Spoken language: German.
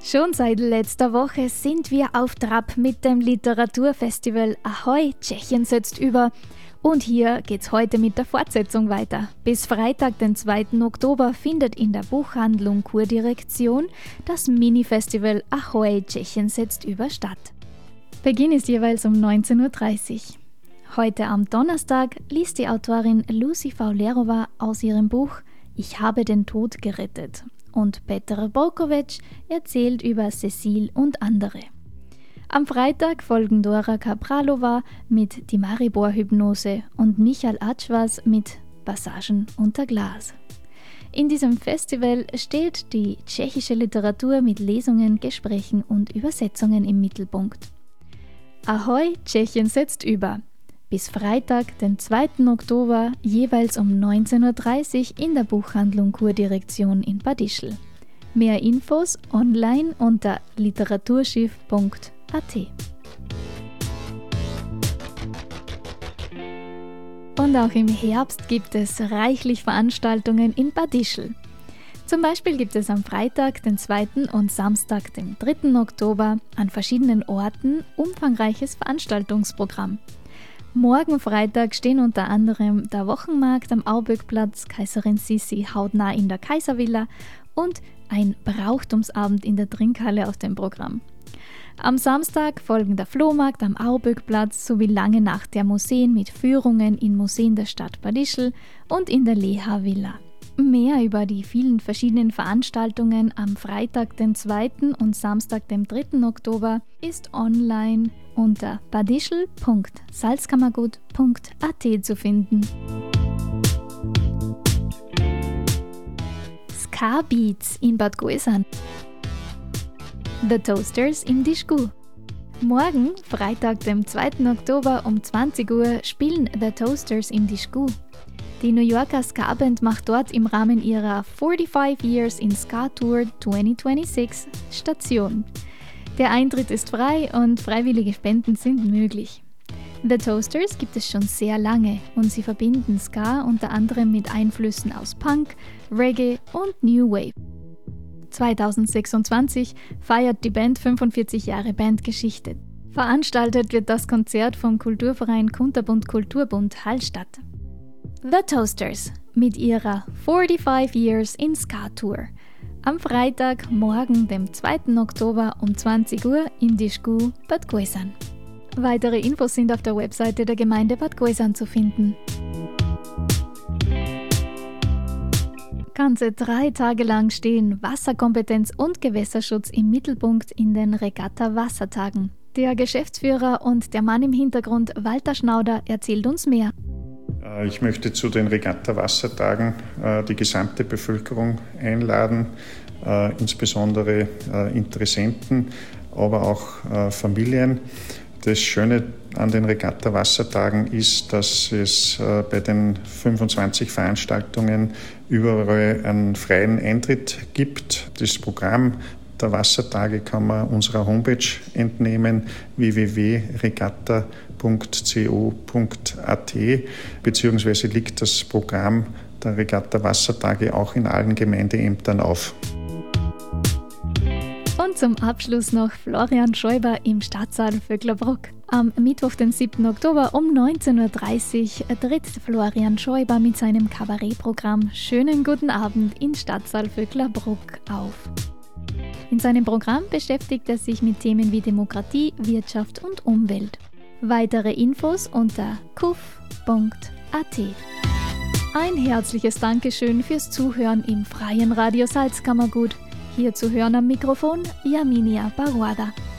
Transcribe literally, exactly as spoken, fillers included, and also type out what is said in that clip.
Schon seit letzter Woche sind wir auf Trab mit dem Literaturfestival Ahoi, Tschechien setzt über. Und hier geht's heute mit der Fortsetzung weiter. Bis Freitag, den zweiten Oktober, findet in der Buchhandlung Kurdirektion das Mini-Festival Ahoi, Tschechien setzt über statt. Beginn ist jeweils um neunzehn Uhr dreißig. Heute am Donnerstag liest die Autorin Lucy Faulerova aus ihrem Buch Ich habe den Tod gerettet und Peter Borkovic erzählt über Cecile und andere. Am Freitag folgen Dora Kapralova mit Die Maribor-Hypnose und Michal Atschwas mit Passagen unter Glas. In diesem Festival steht die tschechische Literatur mit Lesungen, Gesprächen und Übersetzungen im Mittelpunkt. Ahoi, Tschechien setzt über. Bis Freitag, den zweiten Oktober, jeweils um neunzehn Uhr dreißig in der Buchhandlung Kurdirektion in Bad Ischl. Mehr Infos online unter literaturschiff punkt a t. Und auch im Herbst gibt es reichlich Veranstaltungen in Bad Ischl. Zum Beispiel gibt es am Freitag, den zweiten und Samstag, den dritten Oktober, an verschiedenen Orten umfangreiches Veranstaltungsprogramm. Morgen Freitag stehen unter anderem der Wochenmarkt am Auböckplatz, Kaiserin Sissi hautnah in der Kaiservilla und ein Brauchtumsabend in der Trinkhalle auf dem Programm. Am Samstag folgen der Flohmarkt am Auböckplatz sowie lange Nacht der Museen mit Führungen in Museen der Stadt Bad Ischl und in der Leha Villa. Mehr über die vielen verschiedenen Veranstaltungen am Freitag, den zweiten und Samstag, dem dritten Oktober, ist online unter badischl punkt salzkammergut punkt a t zu finden. Ska Beats in Bad Gäusern. The Toasters im Dischgu. Morgen, Freitag, dem zweiten Oktober um zwanzig Uhr, spielen The Toasters im Dischgu. Die New Yorker Ska-Band macht dort im Rahmen ihrer forty-five Years in Ska Tour twenty twenty-six Station. Der Eintritt ist frei und freiwillige Spenden sind möglich. The Toasters gibt es schon sehr lange und sie verbinden Ska unter anderem mit Einflüssen aus Punk, Reggae und New Wave. zwanzig sechsundzwanzig feiert die Band fünfundvierzig Jahre Bandgeschichte. Veranstaltet wird das Konzert vom Kulturverein Kunterbund Kulturbund Hallstatt. The Toasters mit ihrer forty-five Years in Ska Tour. Am Freitag, morgen, dem zweiten Oktober um zwanzig Uhr im Dischgu Bad Gäusern. Weitere Infos sind auf der Webseite der Gemeinde Bad Gäusern zu finden. Ganze drei Tage lang stehen Wasserkompetenz und Gewässerschutz im Mittelpunkt in den Regatta-Wassertagen. Der Geschäftsführer und der Mann im Hintergrund, Walter Schnauder, erzählt uns mehr. Ich möchte zu den Regatta-Wassertagen äh, die gesamte Bevölkerung einladen, äh, insbesondere äh, Interessenten, aber auch äh, Familien. Das Schöne an den Regatta-Wassertagen ist, dass es äh, bei den fünfundzwanzig Veranstaltungen überall einen freien Eintritt gibt. Das Programm der Wassertage kann man unserer Homepage entnehmen, w w w punkt regatta punkt co punkt a t, beziehungsweise liegt das Programm der Regatta-Wassertage auch in allen Gemeindeämtern auf. Und zum Abschluss noch Florian Schäuber im Stadtsaal Vöcklerbruck. Am Mittwoch, den siebten Oktober um neunzehn Uhr dreißig tritt Florian Schäuber mit seinem Kabarettprogramm Schönen guten Abend in Stadtsaal Vöcklerbruck auf. In seinem Programm beschäftigt er sich mit Themen wie Demokratie, Wirtschaft und Umwelt. Weitere Infos unter kuf punkt a t. Ein herzliches Dankeschön fürs Zuhören im freien Radio Salzkammergut. Hier zu hören am Mikrofon Yaminia Baruada.